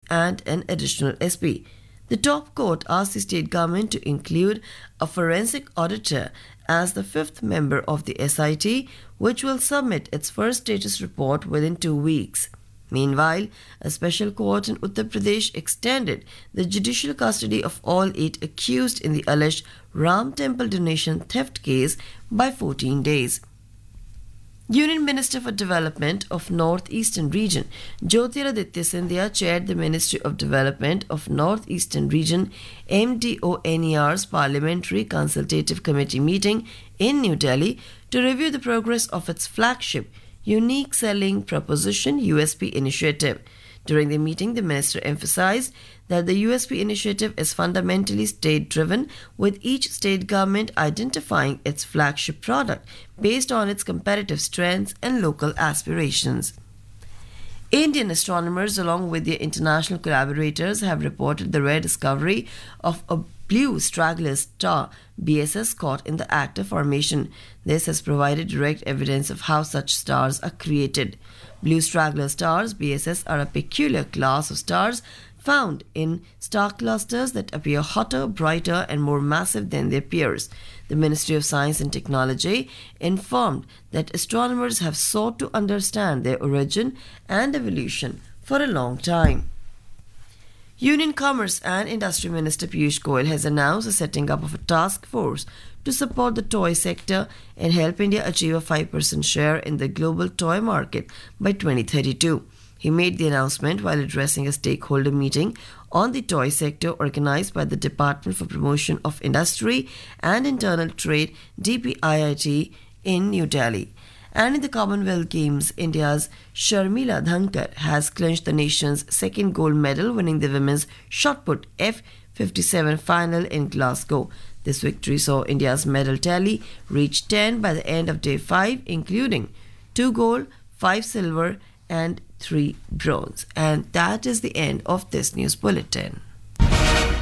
and an additional SP. The top court asked the state government to include a forensic auditor as the fifth member of the SIT, which will submit its first status report within 2 weeks. Meanwhile, a special court in Uttar Pradesh extended the judicial custody of all 8 accused in the alleged Ram Temple donation theft case by 14 days. Union Minister for Development of North-Eastern Region, Jyotiraditya Scindia, chaired the Ministry of Development of North-Eastern Region MDONER's Parliamentary Consultative Committee meeting in New Delhi to review the progress of its flagship Unique Selling Proposition USP initiative. During the meeting, the minister emphasized that the USP initiative is fundamentally state-driven, with each state government identifying its flagship product based on its competitive strengths and local aspirations. Indian astronomers, along with their international collaborators, have reported the rare discovery of a blue straggler star BSS caught in the active formation. This has provided direct evidence of how such stars are created. Blue straggler stars BSS are a peculiar class of stars found in star clusters that appear hotter, brighter, and more massive than their peers. The Ministry of Science and Technology informed that astronomers have sought to understand their origin and evolution for a long time. Union Commerce and Industry Minister Piyush Goyal has announced the setting up of a task force to support the toy sector and help India achieve a 5% share in the global toy market by 2032. He made the announcement while addressing a stakeholder meeting on the toy sector organized by the Department for Promotion of Industry and Internal Trade DPIIT in New Delhi. And in the Commonwealth Games, India's Sharmila Dhankar has clinched the nation's second gold medal, winning the women's shot put F57 final in Glasgow. This victory saw India's medal tally reach 10 by the end of day 5, including 2 gold, 5 silver, and 3 bronze. And that is the end of this news bulletin.